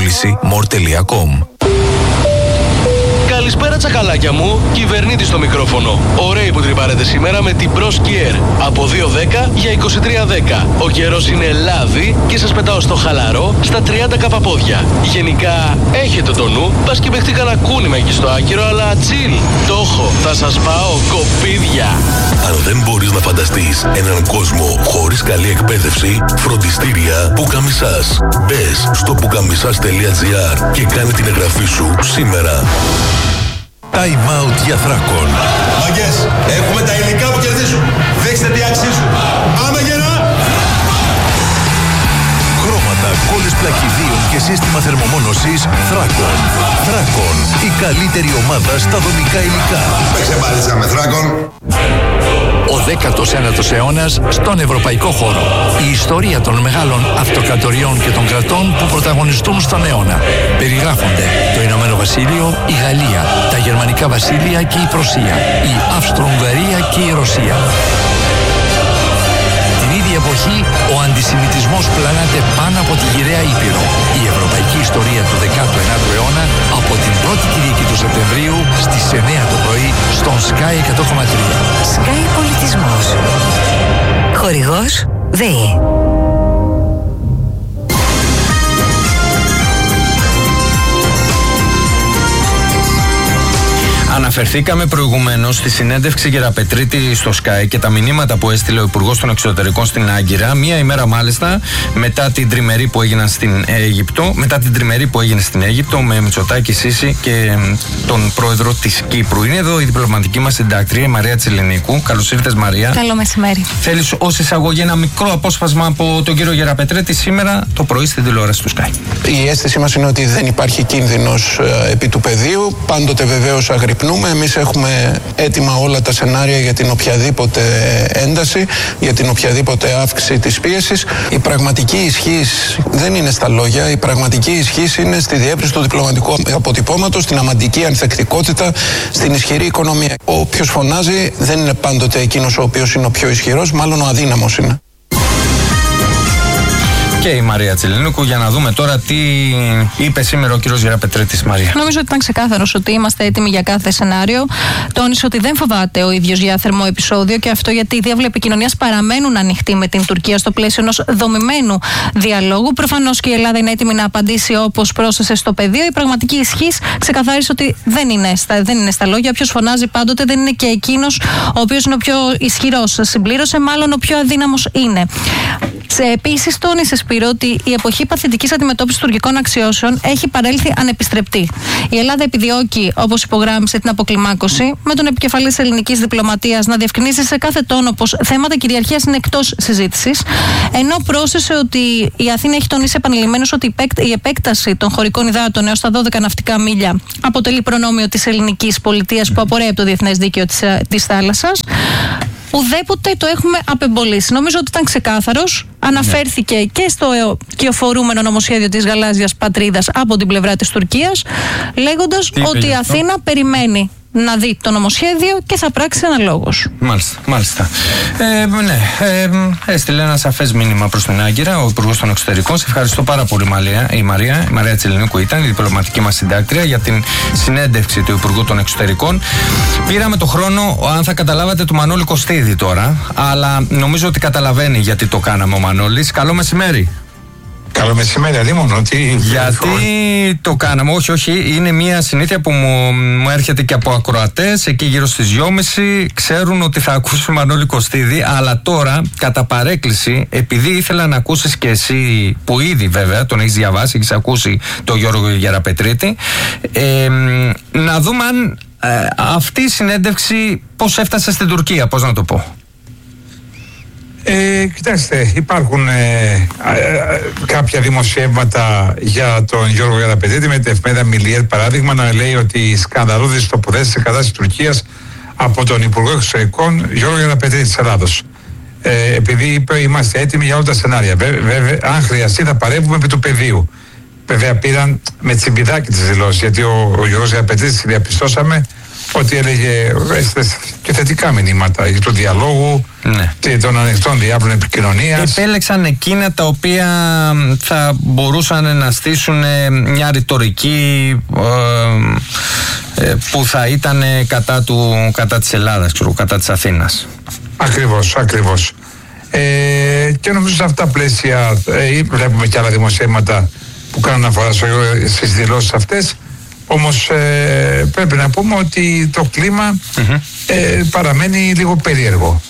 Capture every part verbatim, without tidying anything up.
πώληση μορ τελεία κομ. Καλησπέρα τσακαλάκια μου, κυβερνήτη στο μικρόφωνο. Ωραίοι που τρυπάρετε σήμερα με την Bros Gear. Από δύο δέκα για είκοσι τρία δέκα. Ο καιρός είναι λάδι και σας πετάω στο χαλαρό στα τριάντα καπαπόδια. Γενικά έχετε το νου, πας και παιχτεί κανένα κούνημα εκεί στο άκυρο, αλλά τσιλ. Το έχω, θα σας πάω κοπίδια. Αν δεν μπορείς να φανταστείς έναν κόσμο χωρίς καλή εκπαίδευση, φροντιστήρια Πουκαμισάς. Μπες στο πουκαμισάς τελεία τζι άρ και κάνε την εγγραφή σου σήμερα. Time out για Θράκον. Μαγκές, έχουμε τα υλικά που κερδίζουν. Δείξτε τι αξίζουν. Πάμε γερά! Χρώματα, κόλλες πλακιδίων και σύστημα θερμομόνωσης Θράκον. Θράκον, η καλύτερη ομάδα στα δομικά υλικά. Παίξε μπάλιτσα με Θράκον. Ο δέκατος ένατος αιώνας στον ευρωπαϊκό χώρο. Η ιστορία των μεγάλων αυτοκρατοριών και των κρατών που πρωταγωνιστούν στον αιώνα. Περιγράφονται το Ηνωμένο Βασίλειο, η Γαλλία, τα Γερμανικά Βασίλεια και η Πρωσία, η Αυστρο-Ουγγαρία και η Ρωσία. Την ίδια εποχή, ο αντισημιτισμός πλανάται πάνω από τη γυραιά Ήπειρο. Η ευρωπαϊκή ιστορία του δέκατου ένατου αιώνα από την πρώτη Κυριακή του Σεπτεμβρίου στις εννιά το πρωί στον Sky εκατό κόμμα τρία. Sky Πολιτισμός. Χορηγός ΔΕΗ. Αναφερθήκαμε προηγουμένως στη συνέντευξη Γεραπετρίτη στο Sky και τα μηνύματα που έστειλε ο Υπουργός των Εξωτερικών στην Άγκυρα, μία ημέρα μάλιστα μετά την τριμερή που έγινε στην Αίγυπτο, μετά την τριμερή που έγινε στην Αίγυπτο με Μητσοτάκη, Σίση και τον πρόεδρο της Κύπρου. Είναι εδώ η διπλωματική μας συντάκτρια, η Μαρία Τσιλενίκου. Καλώς ήρθες, Μαρία. Καλό μεσημέρι. Θέλεις ως εισαγωγή ένα μικρό απόσπασμα από τον κύριο Γεραπετρίτη σήμερα το πρωί στην τηλεόραση του Sky? Η αίσθηση μας είναι ότι δεν υπάρχει κίνδυνος ε, επί του πεδίου. Πάντοτε βεβαίως αγρυπνούμε. Εμείς έχουμε έτοιμα όλα τα σενάρια για την οποιαδήποτε ένταση, για την οποιαδήποτε αύξηση της πίεσης. Η πραγματική ισχύς δεν είναι στα λόγια. Η πραγματική ισχύς είναι στη διεύρυνση του διπλωματικού αποτυπώματος, στην αμαντική ανθεκτικότητα, στην ισχυρή οικονομία. Όποιος φωνάζει δεν είναι πάντοτε εκείνος ο οποίος είναι ο πιο ισχυρός, μάλλον ο αδύναμος είναι. Και η Μαρία Τσιλενίκου, για να δούμε τώρα τι είπε σήμερα ο κύριος Γεραπετρίτης. Μαρία. Νομίζω ότι ήταν ξεκάθαρος ότι είμαστε έτοιμοι για κάθε σενάριο. Τόνισε ότι δεν φοβάται ο ίδιος για θερμό επεισόδιο και αυτό γιατί οι διάβλοι επικοινωνίας παραμένουν ανοιχτοί με την Τουρκία στο πλαίσιο ενός δομημένου διαλόγου. Προφανώς και η Ελλάδα είναι έτοιμη να απαντήσει όπως πρόσθεσε στο πεδίο. Η πραγματική ισχύς ξεκαθάρισε ότι δεν είναι στα, δεν είναι στα λόγια. Όποιος φωνάζει πάντοτε δεν είναι και εκείνος ο οποίος είναι ο πιο ισχυρός. Συμπλήρωσε, μάλλον ο πιο αδύναμος είναι. Επίσης, τόνισε, Σπύρο, ότι η εποχή παθητικής αντιμετώπισης τουρκικών αξιώσεων έχει παρέλθει ανεπιστρεπτή. Η Ελλάδα επιδιώκει, όπως υπογράμμισε, την αποκλιμάκωση, με τον επικεφαλής ελληνικής διπλωματίας να διευκρινίσει σε κάθε τόνο πως θέματα κυριαρχίας είναι εκτός συζήτησης. Ενώ πρόσθεσε ότι η Αθήνα έχει τονίσει επανειλημμένως ότι η επέκταση των χωρικών υδάτων έως τα δώδεκα ναυτικά μίλια αποτελεί προνόμιο της ελληνικής πολιτείας που απορρέει από το διεθνές δίκαιο της, της θάλασσας. Ουδέποτε το έχουμε απεμπολίσει. Νομίζω ότι ήταν ξεκάθαρος. Αναφέρθηκε ναι. και στο κυοφορούμενο νομοσχέδιο της γαλάζιας πατρίδας από την πλευρά της Τουρκίας, λέγοντας ότι η Αθήνα περιμένει να δει το νομοσχέδιο και θα πράξει αναλόγως. Μάλιστα, μάλιστα. Ε, ναι, ε, έστειλε ένα σαφές μήνυμα προς την Άγκυρα ο Υπουργός των Εξωτερικών. Σε ευχαριστώ πάρα πολύ, Μαλία, η Μαρία. Η Μαρία Τσιλενίκου ήταν η διπλωματική μας συντάκτρια για την συνέντευξη του Υπουργού των Εξωτερικών. Πήραμε το χρόνο, αν θα καταλάβατε, του Μανώλη Κωστίδη τώρα, αλλά νομίζω ότι καταλαβαίνει γιατί το κάναμε ο Μανώλης. Καλό μεσημέρι. Καλό μεσημέρι, αδίμονο. Ότι... Γιατί το κάναμε, όχι, όχι. Είναι μια συνήθεια που μου, μου έρχεται και από ακροατές. Εκεί γύρω στις δυόμιση ξέρουν ότι θα ακούσουν Μανώλη Κωστίδη. Αλλά τώρα, κατά παρέκκληση, επειδή ήθελα να ακούσεις και εσύ, που ήδη βέβαια τον έχεις διαβάσει, έχεις ακούσει τον Γιώργο Γεραπετρίτη, ε, να δούμε αν ε, αυτή η συνέντευξη πώς έφτασε στην Τουρκία, πώς να το πω. Ε, κοιτάξτε, υπάρχουν ε, ε, κάποια δημοσιεύματα για τον Γιώργο Γεραπετρίτη με την εφημερίδα Μιλιέρ, παράδειγμα, να λέει ότι οι σκανδαλώδεις τοποθέτησεις σε κατάσταση της Τουρκίας από τον Υπουργό Εξωτερικών Γιώργο Γεραπετρίτη της Ελλάδος. Ε, επειδή είπε είμαστε έτοιμοι για όλα τα σενάρια. Βέβαια, αν χρειαστεί θα παρέμβουμε επί του πεδίου. Βέβαια, πήραν με τσιμπιδάκι τις δηλώσεις, γιατί ο, ο Γιώργος Γεραπετρίτης διαπιστώσαμε ότι έλεγε και θετικά μηνύματα για τον διαλόγο, ναι, και των ανοιχτών διάβλων επικοινωνίας. Επέλεξαν εκείνα τα οποία θα μπορούσαν να στήσουν μια ρητορική ε, ε, που θα ήταν κατά, του, κατά της Ελλάδας, ξέρω, κατά της Αθήνας. Ακριβώς, ακριβώς. Ε, και νομίζω σε αυτά τα πλαίσια ε, βλέπουμε και άλλα δημοσιεύματα που κάνουν αφορά στις δηλώσεις αυτές. Όμως ε, πρέπει να πούμε ότι το κλίμα mm-hmm. ε, παραμένει λίγο περίεργο.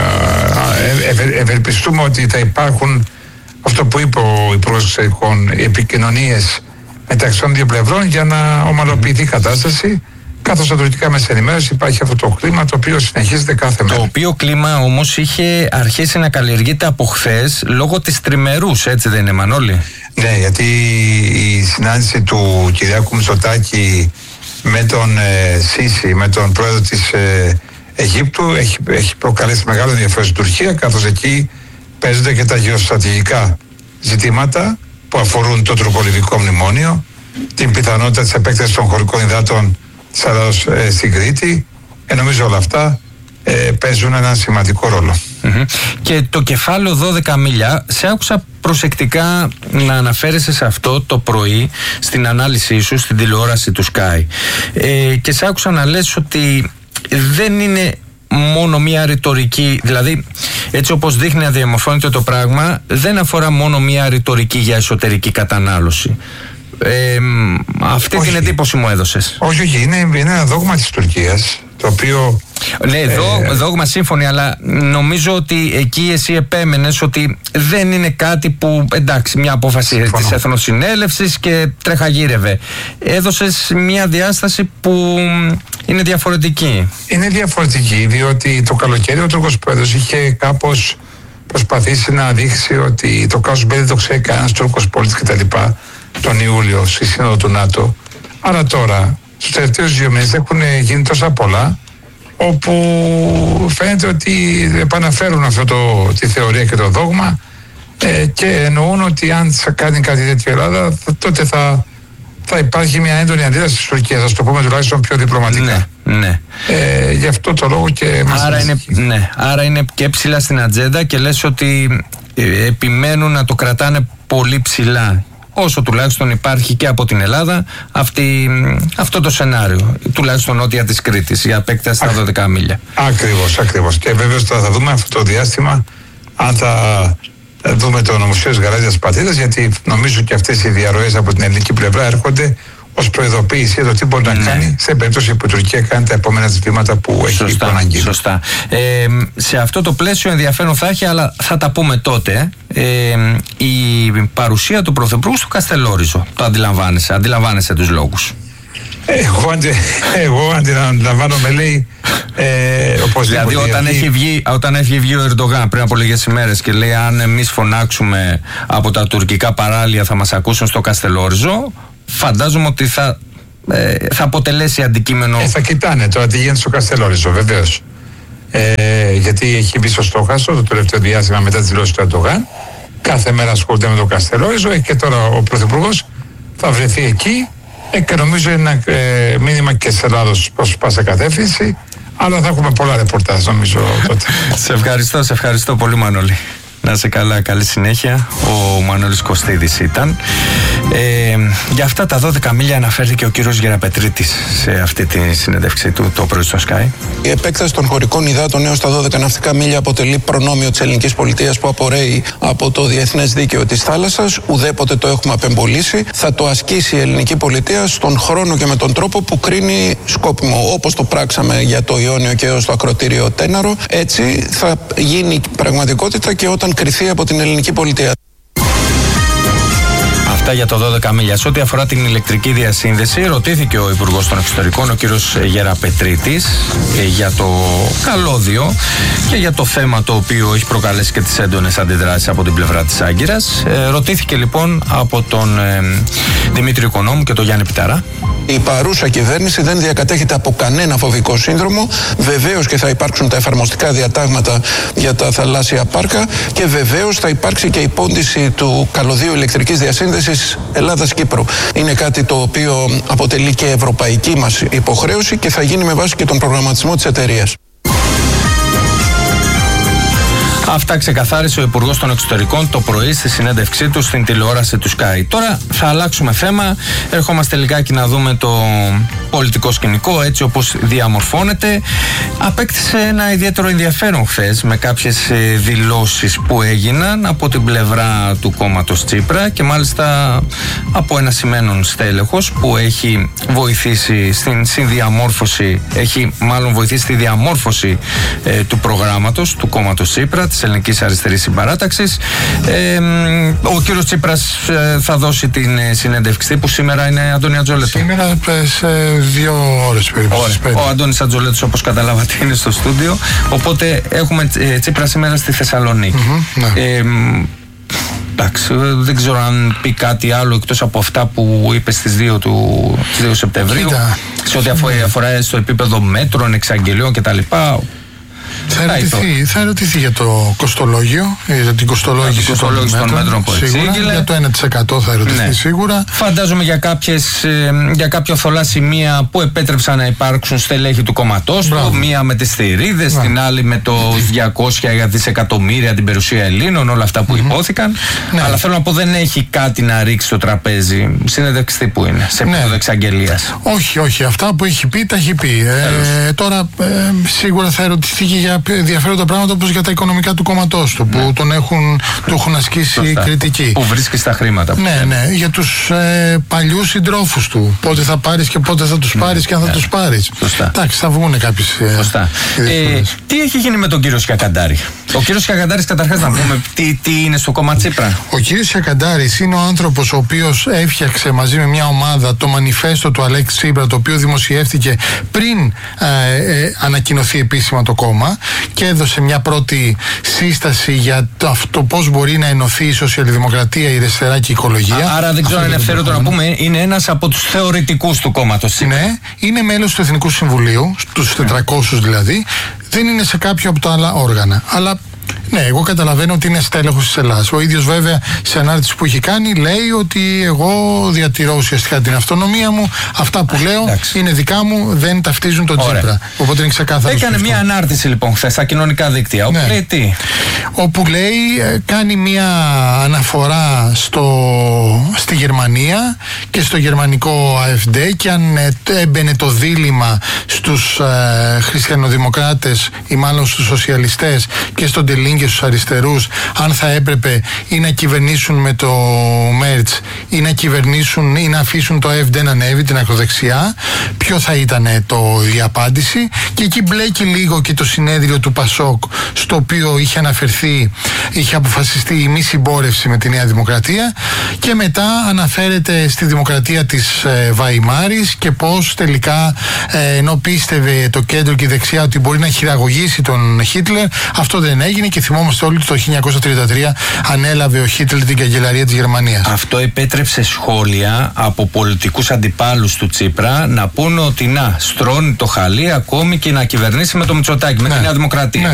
Ε, ευε, ευελπιστούμε ότι θα υπάρχουν, αυτό που είπε ο Υπουργός Εξωτερικών, επικοινωνίες μεταξύ των δύο πλευρών για να ομαλοποιηθεί η κατάσταση. Καθώς στα τουρκικά μέσα ενημέρωση υπάρχει αυτό το κλίμα το οποίο συνεχίζεται κάθε μέρα. Το οποίο κλίμα όμως είχε αρχίσει να καλλιεργείται από χθες λόγω της τριμερούς, έτσι δεν είναι, Μανώλη? Ναι, γιατί η συνάντηση του Κυριάκου Μητσοτάκη με τον ε, Σίση, με τον πρόεδρο της ε, Αιγύπτου έχει, έχει προκαλέσει μεγάλο ενδιαφέρον στην Τουρκία, καθώς εκεί παίζονται και τα γεωστρατηγικά ζητήματα που αφορούν το τουρκολιβικό μνημόνιο, την πιθανότητα της επέκτασης των χωρικών υδάτων της Ελλάδος ε, στην Κρήτη. Ε, νομίζω όλα αυτά ε, παίζουν ένα σημαντικό ρόλο. Mm-hmm. Και το κεφάλαιο δώδεκα μίλια, σε άκουσα προσεκτικά να αναφέρεσαι σε αυτό το πρωί στην ανάλυση σου στην τηλεόραση του Sky, ε, και σε άκουσα να λες ότι δεν είναι μόνο μια ρητορική, δηλαδή έτσι όπως δείχνει να διαμορφώνεται το πράγμα, δεν αφορά μόνο μια ρητορική για εσωτερική κατανάλωση. Ε, αυτή όχι. την εντύπωση μου έδωσες. Όχι, όχι, είναι, είναι ένα δόγμα της Τουρκίας, το οποίο... Ναι, ε, δό, δόγμα σύμφωνοι, αλλά νομίζω ότι εκεί εσύ επέμενες ότι δεν είναι κάτι που, εντάξει, μια απόφαση συμφωνώ. της Εθνοσυνέλευσης και τρέχαγύρευε. Έδωσες μια διάσταση που είναι διαφορετική. Είναι διαφορετική, διότι το καλοκαίρι ο Τούρκος πρόεδρος είχε κάπως προσπαθήσει να δείξει ότι το casus belli δεν το ξέρει κανένας Τούρκος πολίτης κτλ. Τον Ιούλιο στη Σύνοδο του ΝΑΤΟ. Άρα τώρα, στους τελευταίους δύο μήνες έχουν γίνει τόσα πολλά, όπου φαίνεται ότι επαναφέρουν αυτό το, τη θεωρία και το δόγμα, ε, και εννοούν ότι αν θα κάνει κάτι τέτοιο η Ελλάδα, τότε θα, θα υπάρχει μια έντονη αντίδραση της Τουρκίας, θα το πούμε τουλάχιστον πιο διπλωματικά. Ναι, ναι. Ε, γι' αυτό το λόγο και μας άρα είναι, ναι, άρα είναι και ψηλά στην ατζέντα και λες ότι ε, επιμένουν να το κρατάνε πολύ ψηλά, όσο τουλάχιστον υπάρχει και από την Ελλάδα αυτή, αυτό το σενάριο, τουλάχιστον νότια της Κρήτης, για επέκταση στα δώδεκα μίλια. Ακριβώς, ακριβώς. Και βέβαιως θα, θα δούμε αυτό το διάστημα αν θα δούμε το νομοσχέδιο της Γαλάζιας Πατρίδας, γιατί νομίζω και αυτές οι διαρροές από την ελληνική πλευρά έρχονται ως προειδοποίηση για το τι μπορεί να ναι. κάνει σε περίπτωση που η Τουρκία κάνει τα επόμενα βήματα που έχει σωστά, προαναγγείλει. Σωστά. Ε, σε αυτό το πλαίσιο ενδιαφέρον θα έχει, αλλά θα τα πούμε τότε. Ε, η παρουσία του Πρωθυπουργού στο Καστελόριζο. Το αντιλαμβάνεσαι, αντιλαμβάνεσαι τους λόγους. Εγώ, αντι, εγώ αντιλαμβάνομαι, λέει, ε, όπως δηλαδή όταν έχει, βγει, όταν έχει βγει ο Ερντογάν πριν από λίγες ημέρες και λέει αν εμείς φωνάξουμε από τα τουρκικά παράλια θα μας ακούσουν στο Καστελόριζο, φαντάζομαι ότι θα, ε, θα αποτελέσει αντικείμενο. Ε, θα κοιτάνε τώρα τι γίνεται στο Καστελόριζο, βεβαίως. Ε, γιατί έχει μπει στο στόχαστρο το τελευταίο διάστημα μετά τις δηλώσεις του Ερντογάν. Κάθε μέρα ασχολείται με το Καστελόριζο, ε, και τώρα ο Πρωθυπουργός θα βρεθεί εκεί. Ε, και νομίζω είναι ένα ε, μήνυμα και της Ελλάδος προς πάσα κατεύθυνση. Αλλά θα έχουμε πολλά ρεπορτάζ, νομίζω τότε. Σε ευχαριστώ, σε ευχαριστώ πολύ, Μανώλη. Να είσαι καλά, καλή συνέχεια. Ο Μανώλης Κωστίδης ήταν. Ε, για αυτά τα δώδεκα μίλια αναφέρθηκε ο κύριος Γεραπετρίτης σε αυτή τη συνέντευξή του το πρωί στο Sky. Η επέκταση των χωρικών υδάτων έως τα δώδεκα ναυτικά μίλια αποτελεί προνόμιο της ελληνικής πολιτείας που απορρέει από το διεθνές δίκαιο της θάλασσας. Ουδέποτε το έχουμε απεμπολίσει. Θα το ασκήσει η ελληνική πολιτεία στον χρόνο και με τον τρόπο που κρίνει σκόπιμο. Όπως το πράξαμε για το Ιόνιο και έως το ακροτήριο Τέναρο, έτσι θα γίνει πραγματικότητα και όταν κριθεί από την ελληνική πολιτεία. Αυτά για το δώδεκα μίλια. Σε ό,τι αφορά την ηλεκτρική διασύνδεση, ρωτήθηκε ο Υπουργός των Εξωτερικών, ο κύριος Γεραπετρίτης, για το καλώδιο και για το θέμα το οποίο έχει προκαλέσει και τις έντονες αντιδράσεις από την πλευρά της Άγκυρας. Ε, ρωτήθηκε λοιπόν από τον ε, Δημήτρη Οικονόμου και τον Γιάννη Πιταρά. Η Η παρούσα κυβέρνηση δεν διακατέχεται από κανένα φοβικό σύνδρομο. Βεβαίως και θα υπάρξουν τα εφαρμοστικά διατάγματα για τα θαλάσσια πάρκα και βεβαίως θα υπάρξει και η πόντιση του καλωδίου ηλεκτρικής διασύνδεσης Ελλάδας-Κύπρου. Είναι κάτι το οποίο αποτελεί και ευρωπαϊκή μας υποχρέωση και θα γίνει με βάση και τον προγραμματισμό της εταιρείας. Αυτά ξεκαθάρισε ο Υπουργός των Εξωτερικών το πρωί στη συνέντευξή του στην τηλεόραση του Sky. Τώρα θα αλλάξουμε θέμα. Ερχόμαστε λιγάκι να δούμε το πολιτικό σκηνικό έτσι όπως διαμορφώνεται. Απέκτησε ένα ιδιαίτερο ενδιαφέρον χθες με κάποιες δηλώσεις που έγιναν από την πλευρά του κόμματος Τσίπρα και μάλιστα από ένα σημαίνον στέλεχος που έχει βοηθήσει στην συνδιαμόρφωση, έχει μάλλον βοηθήσει στη διαμόρφωση ε, του προγράμματος του κόμματος Τσίπρα, της Ελληνικής Αριστερής Συμπαράταξης. Ε, ο κύριος Τσίπρας ε, θα δώσει την ε, συνέντευξη που σήμερα είναι Αντώνη Ατζολέτου. Σήμερα σε δύο ώρες περίπου. Ο Αντώνης Ατζολέτους, όπως καταλάβατε, είναι στο στούντιο. Οπότε έχουμε ε, Τσίπρα σήμερα στη Θεσσαλονίκη. Mm-hmm, ναι. ε, εντάξει, δεν ξέρω αν πει κάτι άλλο εκτός από αυτά που είπε στις δύο, του, στις δύο Σεπτεμβρίου. Κοίτα. Σε ό,τι αφορά στο επίπεδο μέτρων, εξαγγελιών κτλ. Θα ερωτηθεί, θα ερωτηθεί για το κοστολόγιο, για την κοστολόγηση των, των μέτρων που εξήγηλε. Για το ένα τοις εκατό θα ερωτηθεί, ναι, σίγουρα. Φαντάζομαι για, κάποιες, για κάποια θολά σημεία που επέτρεψαν να υπάρξουν στελέχη του κομματός του. Μία με τις θηρίδες, την άλλη με το διακόσια δισεκατομμύρια την περιουσία Ελλήνων, όλα αυτά που mm-hmm. υπόθηκαν. Ναι. Αλλά θέλω να πω, δεν έχει κάτι να ρίξει στο τραπέζι. Συνέντευξη που είναι, σε επίπεδο ναι. εξαγγελίας. Όχι, όχι. Αυτά που έχει πει, τα έχει πει. Ε, τώρα ε, σίγουρα θα ερωτηθεί και για ενδιαφέροντα πράγματα όπως για τα οικονομικά του κόμματός του, ναι, που τον έχουν, του έχουν ασκήσει Σωστά. κριτική. Που βρίσκει στα χρήματα. Που ναι, ναι, για τους ε, παλιούς συντρόφους του. Πότε θα πάρεις και πότε θα τους ναι, πάρεις και αν ναι. θα τους πάρεις. Εντάξει, θα βγουν κάποιες. Σωστά. Ε, ε, τι έχει γίνει με τον κύριο Σιακαντάρη? Ο κύριος Σιακαντάρης, καταρχάς να πούμε τι, τι είναι στο κόμμα Τσίπρα. Ο κύριος Σιακαντάρης είναι ο άνθρωπος ο οποίος έφτιαξε μαζί με μια ομάδα το μανιφέστο του Αλέξη Τσίπρα, το οποίο δημοσιεύτηκε πριν ε, ε, ανακοινωθεί επίσημα το κόμμα και έδωσε μια πρώτη σύσταση για το, αυτό πώς μπορεί να ενωθεί η σοσιαλδημοκρατία, η αριστερά και η οικολογία. Άρα δεν ξέρω αν είναι ευθέρωτο να πούμε, είναι ένας από τους θεωρητικούς του κόμματος. Ναι, είναι μέλος του Εθνικού Συμβουλίου, τους τετρακόσιους δηλαδή, δεν είναι σε κάποιο από τα άλλα όργανα. Αλλά ναι, εγώ καταλαβαίνω ότι είναι στέλεχος της Ελλάδας. Ο ίδιος βέβαια σε ανάρτηση που έχει κάνει λέει ότι εγώ διατηρώ ουσιαστικά την αυτονομία μου. Αυτά που λέω εντάξει. είναι δικά μου, δεν ταυτίζουν τον Τσίπρα. Οπότε είναι ξεκάθαρο. Έκανε μια ανάρτηση λοιπόν χθες στα κοινωνικά δίκτυα. Όπου ναι. λέει τι? Όπου λέει, κάνει μια αναφορά στο, στη Γερμανία και στο γερμανικό ΑΕΦΔ και αν έμπαινε το δίλημμα στους ε, χριστιανοδημοκράτες ή μάλλον στους σοσιαλιστές και στον Τελίν και στους αριστερούς, αν θα έπρεπε ή να κυβερνήσουν με το Μέρτς ή να κυβερνήσουν ή να αφήσουν το ΑΕΦΔ να ανέβει, την ακροδεξιά, ποιο θα ήταν το, η απάντηση. Και εκεί μπλέκει λίγο και το συνέδριο του Πασόκ, στο οποίο είχε αναφερθεί, είχε αποφασιστεί η μη συμπόρευση με τη Νέα Δημοκρατία, και μετά αναφέρεται στη δημοκρατία της ε, Βαϊμάρης και πως τελικά ε, ενώ πίστευε το κέντρο και η δεξιά ότι μπορεί να χειραγωγήσει τον Χίτλερ, αυτό δεν έγινε και θυμόμαστε όλοι ότι το χίλια εννιακόσια τριάντα τρία ανέλαβε ο Χίτλερ την καγκελαρία της Γερμανίας. Αυτό επέτρεψε σχόλια από πολιτικούς αντιπάλους του Τσίπρα να πούνε ότι να στρώνει το χαλί ακόμη και να κυβερνήσει με το Μητσοτάκη, με ναι. τη Νέα Δημοκρατία. Ναι.